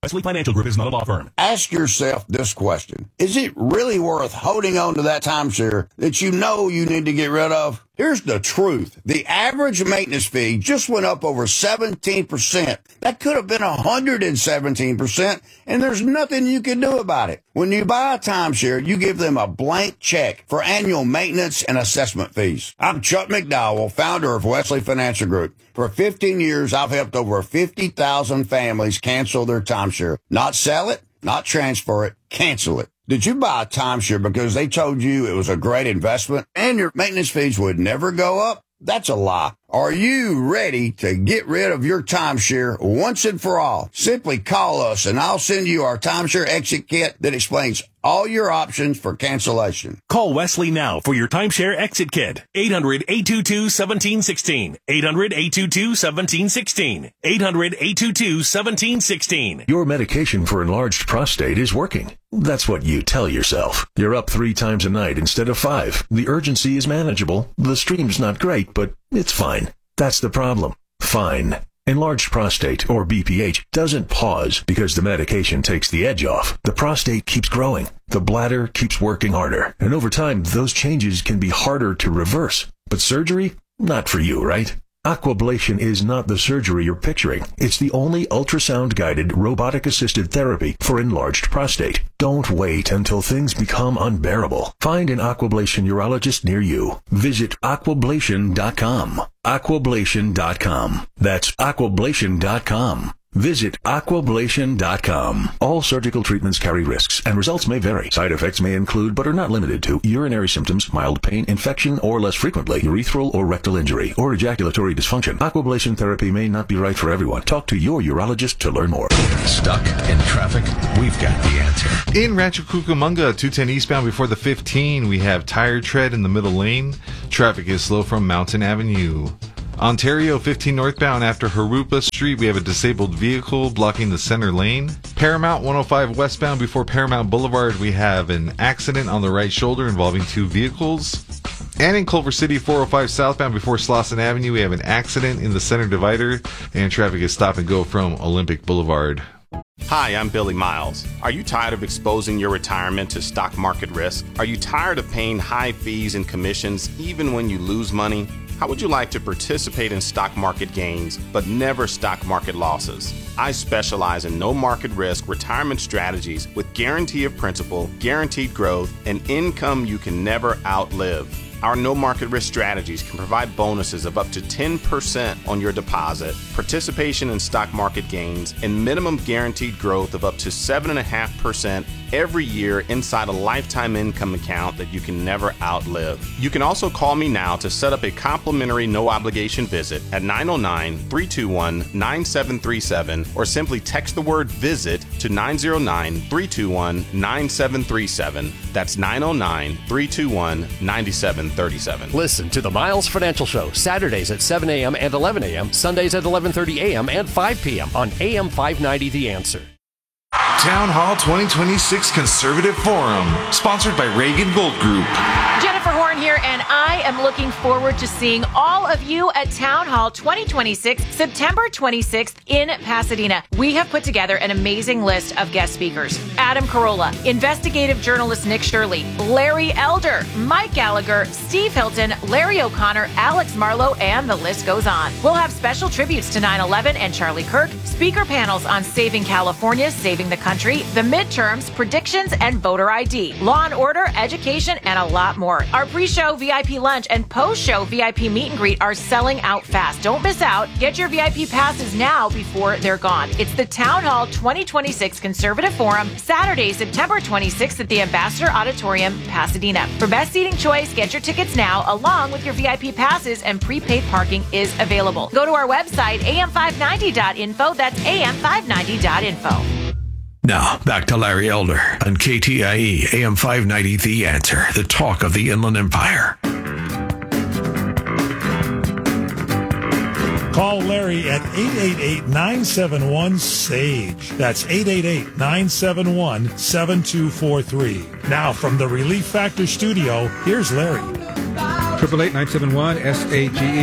Wesley Financial Group is not a law firm. Ask yourself this question. Is it really worth holding on to that timeshare that you know you need to get rid of? Here's the truth. The average maintenance fee just went up over 17%. That could have been 117%, and there's nothing you can do about it. When you buy a timeshare, you give them a blank check for annual maintenance and assessment fees. I'm Chuck McDowell, founder of Wesley Financial Group. For 15 years, I've helped over 50,000 families cancel their timeshare. Not sell it, not transfer it, cancel it. Did you buy a timeshare because they told you it was a great investment and your maintenance fees would never go up? That's a lie. Are you ready to get rid of your timeshare once and for all? Simply call us and I'll send you our timeshare exit kit that explains all your options for cancellation. Call Wesley now for your timeshare exit kit. 800-822-1716. 800-822-1716. 800-822-1716. Your medication for enlarged prostate is working. That's what you tell yourself. You're up 3 times a night instead of 5. The urgency is manageable. The stream's not great, but it's fine. That's the problem. Fine. Enlarged prostate, or BPH, doesn't pause because the medication takes the edge off. The prostate keeps growing. The bladder keeps working harder. And over time, those changes can be harder to reverse. But surgery? Not for you, right? Aquablation is not the surgery you're picturing. It's the only ultrasound-guided, robotic-assisted therapy for enlarged prostate. Don't wait until things become unbearable. Find an Aquablation urologist near you. Visit aquablation.com. Aquablation.com. That's aquablation.com. Visit aquablation.com. All surgical treatments carry risks, and results may vary. Side effects may include, but are not limited to, urinary symptoms, mild pain, infection, or less frequently, urethral or rectal injury, or ejaculatory dysfunction. Aquablation therapy may not be right for everyone. Talk to your urologist to learn more. Stuck in traffic? We've got the answer. In Rancho Cucamonga, 210 eastbound before the 15, we have tire tread in the middle lane. Traffic is slow from Mountain Avenue. Ontario 15 northbound after Harupa Street, we have a disabled vehicle blocking the center lane. Paramount 105 westbound before Paramount Boulevard, we have an accident on the right shoulder involving 2 vehicles. And in Culver City 405 southbound before Slauson Avenue, we have an accident in the center divider, and traffic is stop and go from Olympic Boulevard. Hi, I'm Billy Miles. Are you tired of exposing your retirement to stock market risk? Are you tired of paying high fees and commissions even when you lose money? How would you like to participate in stock market gains, but never stock market losses? I specialize in no market risk retirement strategies with guarantee of principal, guaranteed growth, and income you can never outlive. Our no market risk strategies can provide bonuses of up to 10% on your deposit, participation in stock market gains, and minimum guaranteed growth of up to 7.5% every year inside a lifetime income account that you can never outlive. You can also call me now to set up a complimentary no obligation visit at 909-321-9737 or simply text the word visit to 909-321-9737. That's 909-321-9737. Listen to the Miles Financial Show Saturdays at 7 a.m. and 11 a.m., Sundays at 11:30 a.m. and 5 p.m. on AM 590 The Answer. Town Hall 2026 Conservative Forum, sponsored by Reagan Gold Group. Jennifer Horn here, and I am looking forward to seeing all of you at Town Hall 2026, September 26th in Pasadena. We have put together an amazing list of guest speakers. Adam Carolla, investigative journalist Nick Shirley, Larry Elder, Mike Gallagher, Steve Hilton, Larry O'Connor, Alex Marlowe, and the list goes on. We'll have special tributes to 9/11 and Charlie Kirk, speaker panels on saving California, saving the country, the midterms, predictions, and voter ID, law and order, education, and a lot more. Our pre-show VIP lunch and post-show VIP meet and greet are selling out fast. Don't miss out. Get your VIP passes now before they're gone. It's the Town Hall 2026 Conservative Forum, Saturday, September 26th at the Ambassador Auditorium, Pasadena. For best seating choice, get your tickets now along with your VIP passes, and prepaid parking is available. Go to our website, am590.info. That's am590.info. Now, back to Larry Elder on KTIE AM 590 The Answer, the talk of the Inland Empire. Call Larry at 888-971-SAGE. That's 888-971-7243. Now, from the Relief Factor studio, here's Larry. 888-971-SAGE,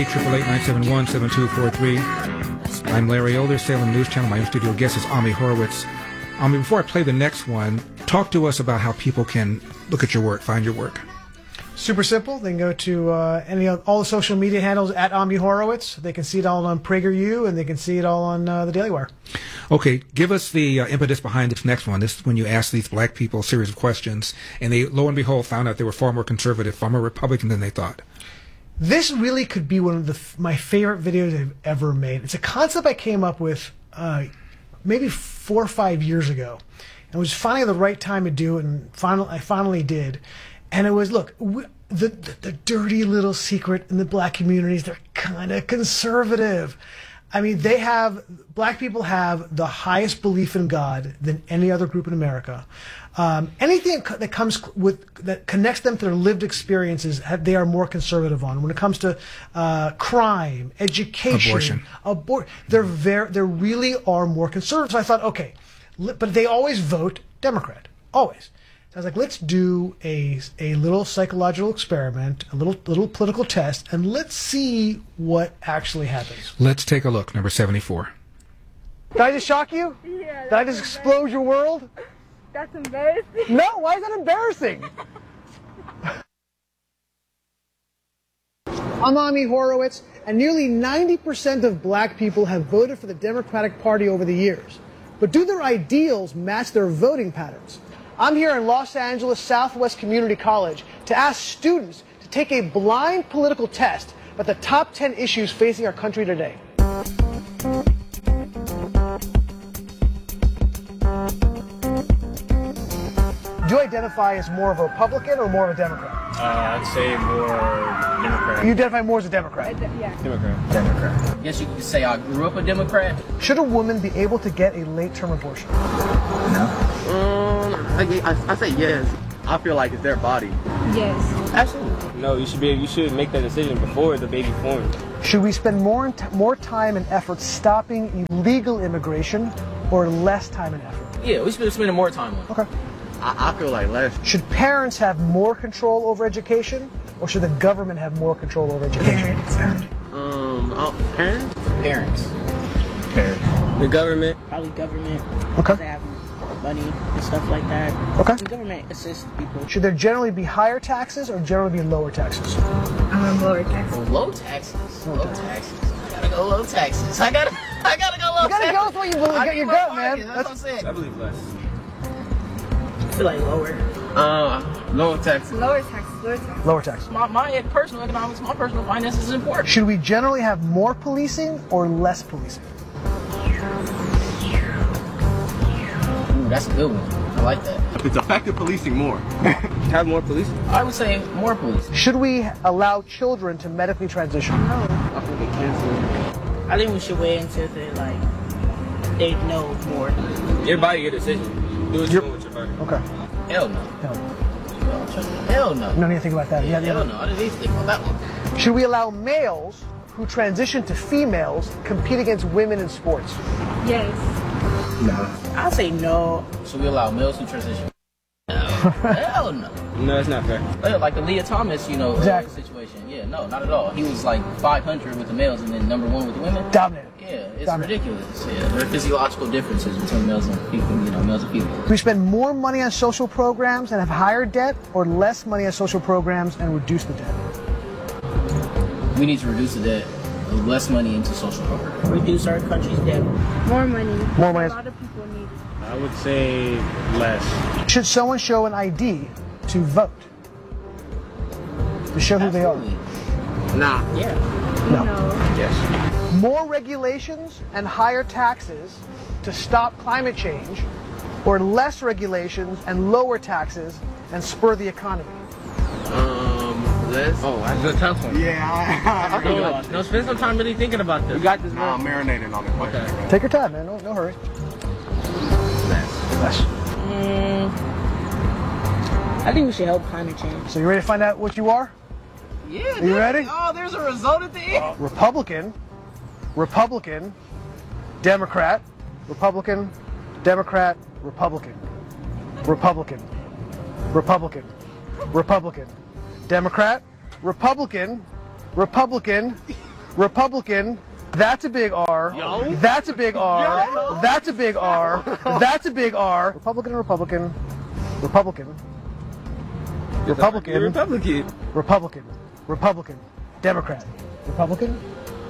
888-971-7243. I'm Larry Elder, Salem News Channel. My studio guest is Ami Horowitz. Before I play the next one, talk to us about how people can look at your work, find your work. Super simple. They can go to all the social media handles at Ami Horowitz. They can see it all on PragerU, and they can see it all on the Daily Wire. Okay, give us the impetus behind this next one. This is when you ask these black people a series of questions, and they, lo and behold, found out they were far more conservative, far more Republican than they thought. This really could be one of my favorite videos I've ever made. It's a concept I came up with maybe 4 or 5 years ago. It was finally the right time to do it, and I finally did. And it was, look, the dirty little secret in the black communities, they're kind of conservative. I mean, black people have the highest belief in God than any other group in America. Anything that connects them to their lived experiences, they are more conservative on. When it comes to crime, education, abortion, they really are more conservative. So I thought, okay, but they always vote Democrat, always. I was like, let's do a little psychological experiment, a little political test, and let's see what actually happens. Let's take a look. Number 74. Did I just shock you? Yeah. Did I just explode your world? That's embarrassing. No, why is that embarrassing? I'm Ami Horowitz, and nearly 90% of black people have voted for the Democratic Party over the years. But do their ideals match their voting patterns? I'm here in Los Angeles Southwest Community College to ask students to take a blind political test about the top 10 issues facing our country today. Do you identify as more of a Republican or more of a Democrat? I'd say more Democrat. You identify more as a Democrat? Yeah. Democrat. Democrat. I guess you could say I grew up a Democrat. Should a woman be able to get a late-term abortion? No. I say yes. I feel like it's their body. Yes. Absolutely. No, you should make that decision before the baby forms. Should we spend more time and effort stopping illegal immigration or less time and effort? Yeah, we should be spending more time on it. Okay. I feel like less. Should parents have more control over education, or should the government have more control over education? Parents? Parents. The government. Probably government. Okay. They have money and stuff like that. Okay. The government assists people. Should there generally be higher taxes or generally be lower taxes? Lower taxes. Low taxes. Low taxes. I gotta go low taxes. I gotta go low taxes. You gotta go with what you believe. Get your gut, man. That's what I'm saying. I believe less. I feel like lower. Lower taxes. Lower taxes. Lower taxes. Lower taxes. My personal economics, my personal finances is important. Should we generally have more policing or less policing? Ooh, that's a good one. I like that. It's effective policing more. Have more police? I would say more police. Should we allow children to medically transition? No. I think they cancel. I think we should wait until they know more. Your body, your decision. Do what you want with your body. Okay. Hell no. Hell no. No need to think about that. Yeah, hell no. I didn't even think about that one. Should we allow males who transition to females compete against women in sports? Yes. No. I'll say no. Should we allow males who transition? No. Hell no. No, it's not fair. Like the Leah Thomas, exactly. situation. Yeah, no, not at all. He was like 500 with the males and then #1 with the women. Dominated. Yeah, it's ridiculous. Yeah, there are physiological differences between males and people, males and people. We spend more money on social programs and have higher debt, or less money on social programs and reduce the debt? We need to reduce the debt. Less money into social programs. Reduce our country's debt. More money. More money. A lot of people need it. I would say less. Should someone show an ID to vote? To show who they are? Nah. Yeah. No. Yes. More regulations and higher taxes to stop climate change, or less regulations and lower taxes and spur the economy? Less. Oh, that's a tough one. Yeah. No, spend some time really thinking about this. You got this, man. I'm marinating on it. Okay. Take your time, man. No hurry. Less. I think we should help climate change. So you ready to find out what you are? Yeah. You ready? Oh, there's a result at the end. Republican, Democrat, Republican, Democrat, Republican, Republican, Republican, Republican, Democrat, Republican, Republican, Republican, That's a big R. That's a big R. That's a big R. That's a big R. Republican. Republican. Democrat. Republican.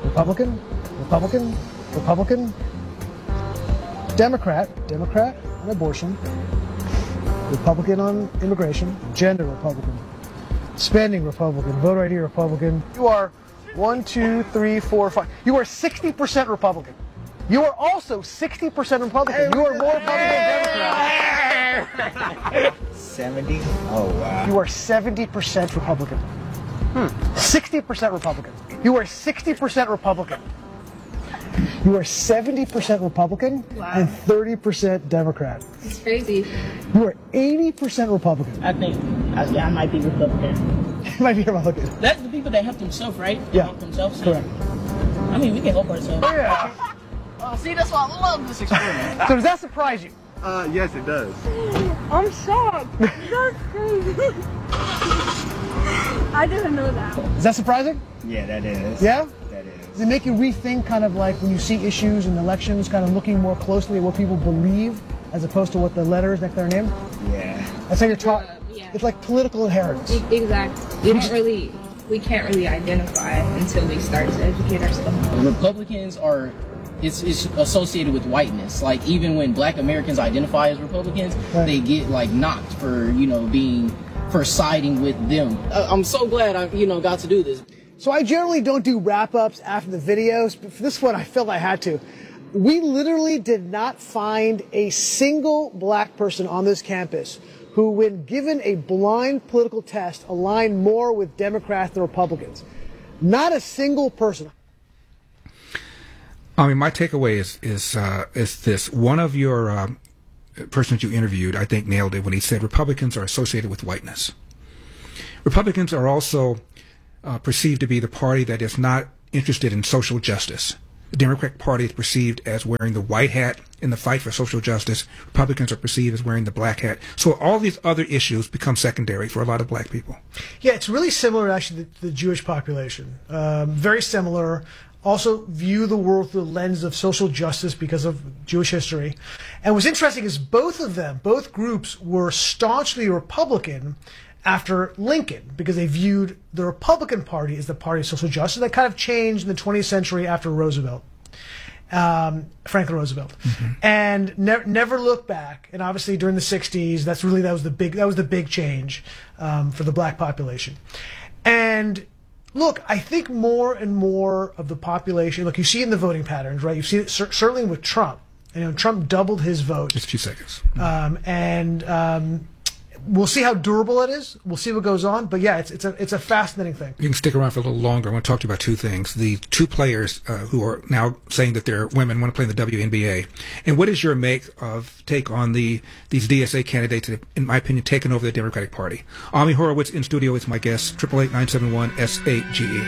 Democrat on abortion. Republican on immigration. Gender Republican. Spending Republican. Vote ID Republican. You are 1, 2, 3, 4, 5. You are 60% Republican. You are also 60% Republican. You are more Republican than Democrat. 70? Oh, wow. You are 70% Republican. 60% Republican. You are 60% Republican. You are 70% Republican and 30% Democrat. It's crazy. You are 80% Republican. I might be Republican. You might be Republican. That's the people that help themselves, right? Yeah. Help themselves. Correct. I mean, we can help ourselves. Yeah. See, that's why I love this experiment. So does that surprise you? Yes, it does. I'm shocked. That's crazy. I didn't know that. Is that surprising? Yeah, that is. Yeah? That is. Does it make you rethink kind of like when you see issues in elections, kind of looking more closely at what people believe as opposed to what the letters next to their name? Yeah. That's how you're taught. Yeah. It's like political inheritance. Exactly. We can't really identify until we start to educate ourselves. Republicans are, it's associated with whiteness. Like even when Black Americans identify as Republicans, they get like knocked for for siding with them. I'm so glad I got to do this. So I generally don't do wrap-ups after the videos, but for this one I felt I had to. We literally did not find a single black person on this campus who, when given a blind political test, aligned more with Democrats than Republicans. Not a single person. I mean, my takeaway is this. One of your persons you interviewed, I think, nailed it when he said Republicans are associated with whiteness. Republicans are also perceived to be the party that is not interested in social justice. The Democratic Party is perceived as wearing the white hat in the fight for social justice. Republicans are perceived as wearing the black hat. So all these other issues become secondary for a lot of black people. Yeah, it's really similar actually to the Jewish population. Very similar. Also view the world through the lens of social justice because of Jewish history. And what's interesting is both groups were staunchly Republican after Lincoln, because they viewed the Republican Party as the party of social justice. That kind of changed in the 20th century after Roosevelt, Franklin Roosevelt, and never looked back. And obviously during the 60s, that was the big change for the black population. And look, I think more and more of the population, look, you see it in the voting patterns, right? You see it certainly with Trump. Trump doubled his vote. Just a few seconds. We'll see how durable it is. We'll see what goes on. But yeah, it's a fascinating thing. You can stick around for a little longer. I want to talk to you about two things. The two players who are now saying that they're women want to play in the WNBA. And what is your take on these DSA candidates that, in my opinion, taken over the Democratic Party? Ami Horowitz in studio is my guest. 888-971-SAGE.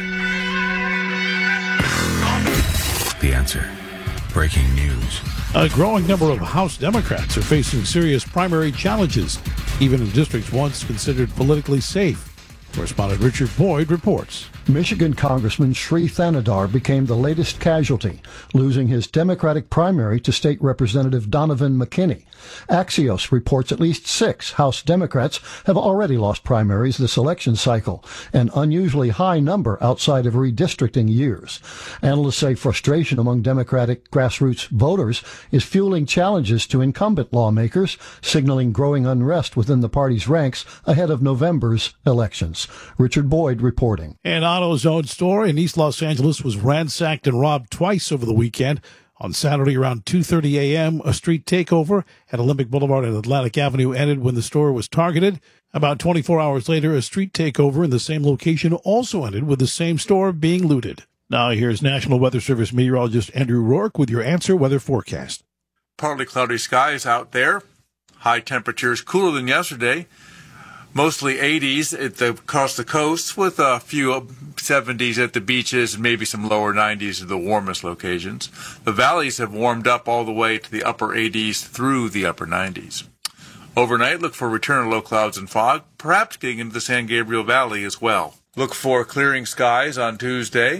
The Answer. Breaking news. A growing number of House Democrats are facing serious primary challenges, even in districts once considered politically safe. Correspondent Richard Boyd reports. Michigan Congressman Sri Thanadar became the latest casualty, losing his Democratic primary to State Representative Donovan McKinney. Axios reports at least 6 House Democrats have already lost primaries this election cycle, an unusually high number outside of redistricting years. Analysts say frustration among Democratic grassroots voters is fueling challenges to incumbent lawmakers, signaling growing unrest within the party's ranks ahead of November's elections. Richard Boyd reporting. An AutoZone store in East Los Angeles was ransacked and robbed twice over the weekend. On Saturday around 2:30 a.m., a street takeover at Olympic Boulevard and Atlantic Avenue ended when the store was targeted. About 24 hours later, a street takeover in the same location also ended with the same store being looted. Now here's National Weather Service meteorologist Andrew Rourke with your Answer Weather forecast. Partly cloudy skies out there. High temperatures cooler than yesterday. Mostly 80s across the coast with a few 70s at the beaches and maybe some lower 90s at the warmest locations. The valleys have warmed up all the way to the upper 80s through the upper 90s. Overnight, look for a return of low clouds and fog, perhaps getting into the San Gabriel Valley as well. Look for clearing skies on Tuesday.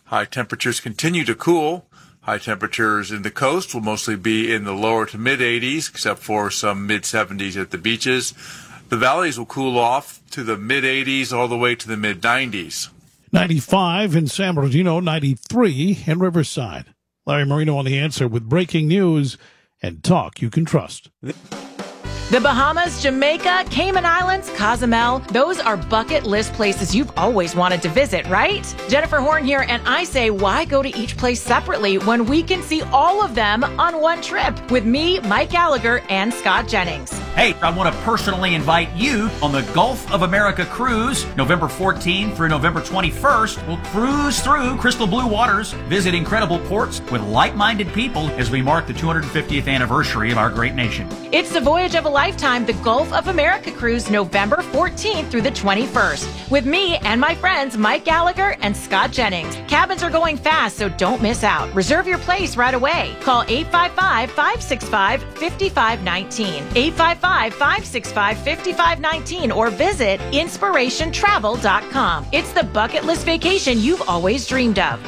High temperatures continue to cool. High temperatures in the coast will mostly be in the lower to mid-80s, except for some mid-70s at the beaches. The valleys will cool off to the mid-80s all the way to the mid-90s. 95 in San Bernardino, 93 in Riverside. Larry Marino on The Answer with breaking news and talk you can trust. The Bahamas, Jamaica, Cayman Islands, Cozumel, those are bucket list places you've always wanted to visit, right? Jennifer Horn here, and I say, why go to each place separately when we can see all of them on one trip with me, Mike Gallagher, and Scott Jennings? Hey, I want to personally invite you on the Gulf of America cruise, November 14th through November 21st. We'll cruise through crystal blue waters, visit incredible ports with like-minded people as we mark the 250th anniversary of our great nation. It's the voyage of a lifetime, the Gulf of America cruise, November 14th through the 21st, with me and my friends Mike Gallagher and Scott Jennings. Cabins are going fast, so don't miss out. Reserve your place right away. Call 855-565-5519, 855-565-5519, or visit inspirationtravel.com. It's the bucket list vacation you've always dreamed of.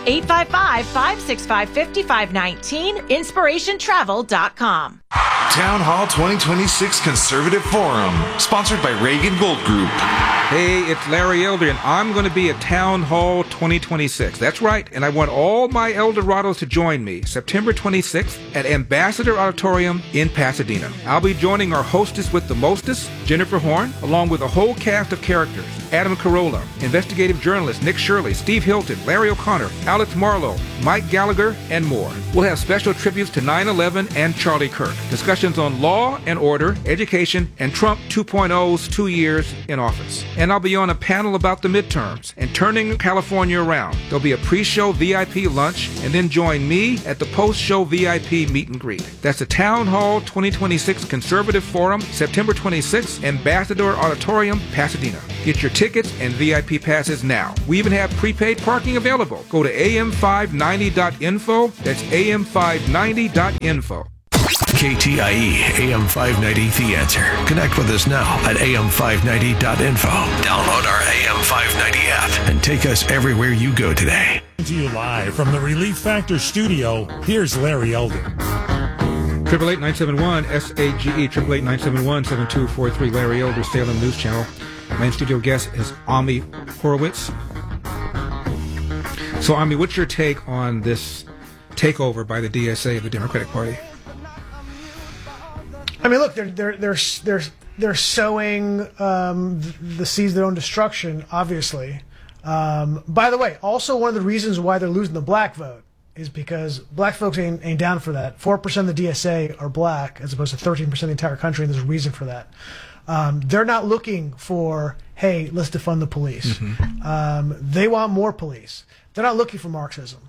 855-565-5519, inspirationtravel.com. Town Hall 2026 Conservative Forum, sponsored by Reagan Gold Group. Hey, it's Larry Elder, and I'm going to be at Town Hall 2026. That's right, and I want all my Eldorados to join me September 26th at Ambassador Auditorium in Pasadena. I'll be joining our hostess with the mostest, Jennifer Horn, along with a whole cast of characters. Adam Carolla, investigative journalist Nick Shirley, Steve Hilton, Larry O'Connor, Alex Marlowe, Mike Gallagher, and more. We'll have special tributes to 9/11 and Charlie Kirk, discussions on law and order, education, and Trump 2.0's 2 years in office. And I'll be on a panel about the midterms and turning California around. There'll be a pre-show VIP lunch, and then join me at the post-show VIP meet and greet. That's the Town Hall 2026 Conservative Forum, September 26th, Ambassador Auditorium, Pasadena. Get your tickets and VIP passes now. We even have prepaid parking available. Go to am590.info. That's am590.info. KTIE AM 590 The Answer. Connect with us now at am590.info. Download our AM 590 app and take us everywhere you go today. To you live from the Relief Factor studio, here's Larry Elder. 888-971-SAGE, 888-971-7243, Larry Elder, Salem News Channel. My in-studio guest is Ami Horowitz. So, Ami, what's your take on this takeover by the DSA of the Democratic Party? I mean, look, they're sowing the seeds of their own destruction, obviously. By the way, also one of the reasons why they're losing the black vote is because black folks ain't down for that. 4% of the DSA are black, as opposed to 13% of the entire country, and there's a reason for that. They're not looking for, hey, let's defund the police. Mm-hmm. They want more police. They're not looking for Marxism.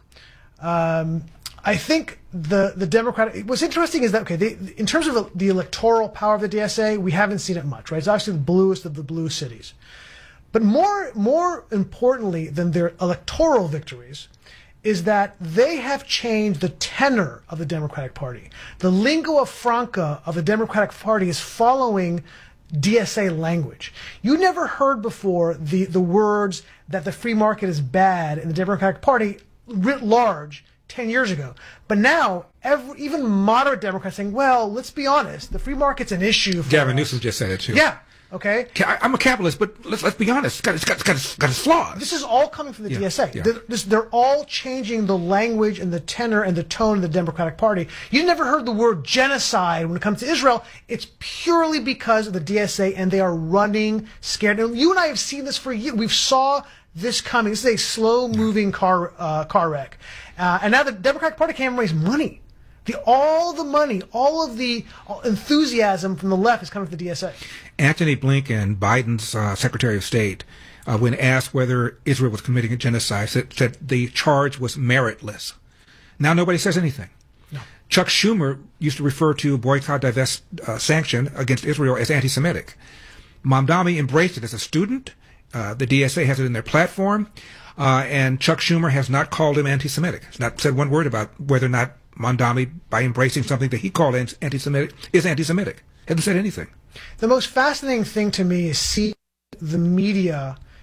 I think the Democratic. What's interesting is that in terms of the electoral power of the DSA, we haven't seen it much. Right, it's obviously the bluest of the blue cities, but more importantly than their electoral victories is that they have changed the tenor of the Democratic Party. The lingua franca of the Democratic Party is following DSA language. You never heard before the words that the free market is bad in the Democratic Party writ large 10 years ago. But now, even moderate Democrats saying, well, let's be honest, the free market's an issue for Gavin us. Newsom just said it too. Yeah. Okay. I'm a capitalist, but let's be honest. It's got its flaws. This is all coming from the DSA. Yeah. They're all changing the language and the tenor and the tone of the Democratic Party. You never heard the word genocide when it comes to Israel. It's purely because of the DSA, and they are running scared. And you and I have seen this for years. We've saw this coming. This is a slow-moving car wreck. And now the Democratic Party can't raise money. All the money, all of the enthusiasm from the left is coming from the DSA. Antony Blinken, Biden's Secretary of State, when asked whether Israel was committing a genocide, said the charge was meritless. Now nobody says anything. No. Chuck Schumer used to refer to boycott, divest, sanction against Israel as anti-Semitic. Mamdani embraced it as a student. The DSA has it in their platform. And Chuck Schumer has not called him anti-Semitic. He's not said one word about whether or not Mamdani, by embracing something that he called anti-Semitic, is anti-Semitic. Hasn't said anything. The most fascinating thing to me is see the media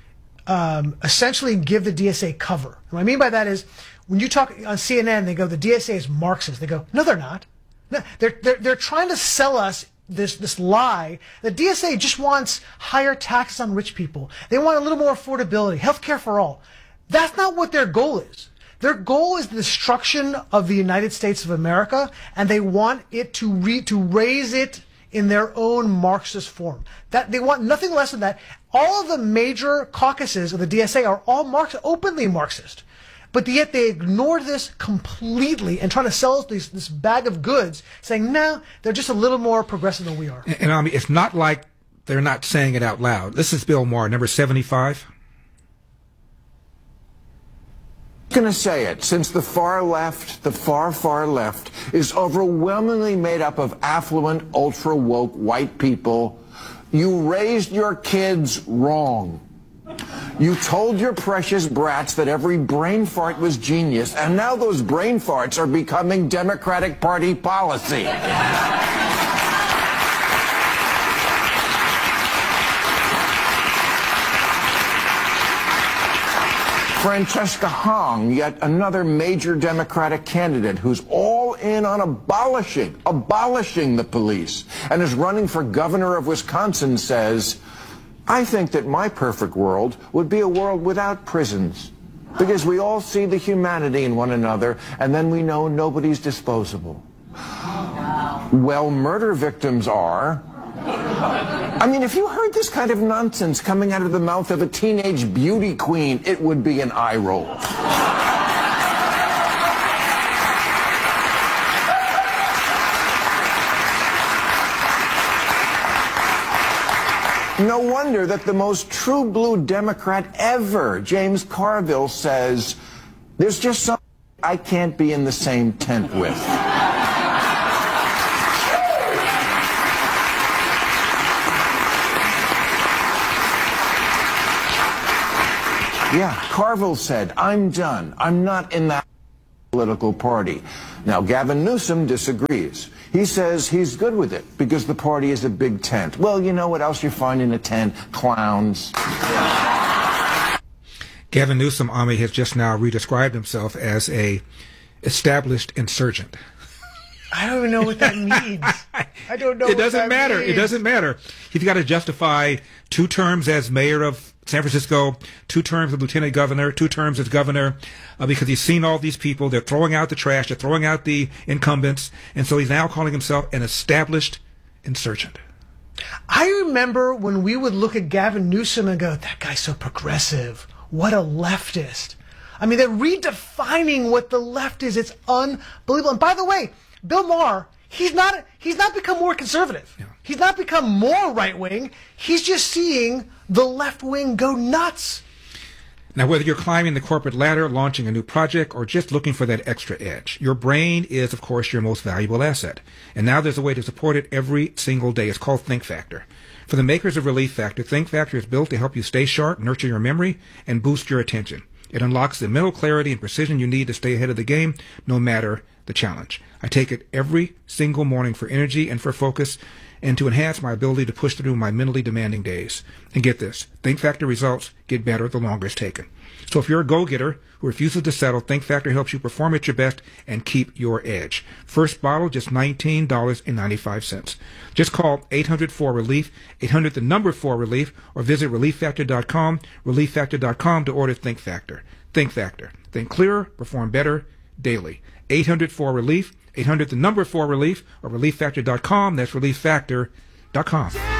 essentially give the DSA cover. And what I mean by that is, when you talk on CNN, they go, the DSA is Marxist. They go, no, they're not. No, they're trying to sell us this lie. The DSA just wants higher taxes on rich people. They want a little more affordability, health care for all. That's not what their goal is. Their goal is the destruction of the United States of America, and they want it to raise it in their own Marxist form. That they want nothing less than that. All of the major caucuses of the DSA are all openly Marxist. But yet they ignore this completely and trying to sell us this bag of goods, saying, no, they're just a little more progressive than we are. And I mean, it's not like they're not saying it out loud. This is Bill Maher, number 75. I'm going to say it, since the far left, the far left, is overwhelmingly made up of affluent, ultra-woke white people, you raised your kids wrong. You told your precious brats that every brain fart was genius, and now those brain farts are becoming Democratic Party policy. Francesca Hong, yet another major Democratic candidate who's all in on abolishing the police and is running for governor of Wisconsin, says, I think that my perfect world would be a world without prisons, because we all see the humanity in one another, and then we know nobody's disposable. Well, murder victims are. I mean, if you heard this kind of nonsense coming out of the mouth of a teenage beauty queen, it would be an eye roll. No wonder that the most true blue Democrat ever, James Carville, says, there's just something I can't be in the same tent with. Yeah, Carville said, I'm done. I'm not in that political party. Now, Gavin Newsom disagrees. He says he's good with it because the party is a big tent. Well, you know what else you find in a tent? Clowns. Gavin Newsom, Ami, has just now redescribed himself as a established insurgent. I don't even know what that means. I don't know. It doesn't matter. It doesn't matter. He's got to justify 2 terms as mayor of San Francisco, 2 terms as lieutenant governor, 2 terms as governor, because he's seen all these people. They're throwing out the trash. They're throwing out the incumbents. And so he's now calling himself an established insurgent. I remember when we would look at Gavin Newsom and go, that guy's so progressive. What a leftist. I mean, they're redefining what the left is. It's unbelievable. And by the way, Bill Maher, he's not become more conservative. Yeah. He's not become more right-wing. He's just seeing the left wing go nuts. Now, whether you're climbing the corporate ladder, launching a new project, or just looking for that extra edge, your brain is, of course, your most valuable asset. And now there's a way to support it every single day. It's called Think Factor. For the makers of Relief Factor, Think Factor is built to help you stay sharp, nurture your memory, and boost your attention. It unlocks the mental clarity and precision you need to stay ahead of the game, no matter the challenge. I take it every single morning for energy and for focus, and to enhance my ability to push through my mentally demanding days. And get this, Think Factor results get better the longer it's taken. So if you're a go-getter who refuses to settle, Think Factor helps you perform at your best and keep your edge. First bottle, just $19.95. Just call 800-4-RELIEF, 800 the number 4-RELIEF, or visit ReliefFactor.com, ReliefFactor.com to order Think Factor. Think Factor. Think clearer, perform better daily. 800-4-RELIEF, 800 the number 4-RELIEF, or ReliefFactor.com. That's ReliefFactor.com.